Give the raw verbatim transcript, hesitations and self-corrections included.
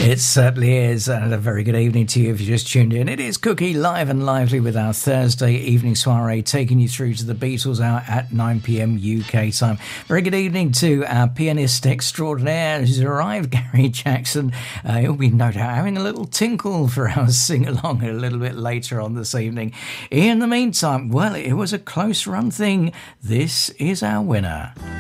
It certainly is, and a very good evening to you if you just tuned in. It is Cookie live and lively with our Thursday evening soiree, taking you through to the Beatles hour at nine p.m. U K time. Very good evening to our pianist extraordinaire who's arrived, Gary Jackson. Uh, he'll be no doubt having a little tinkle for our sing-along a little bit later on this evening. In the meantime, well, it was a close run thing. This is our winner.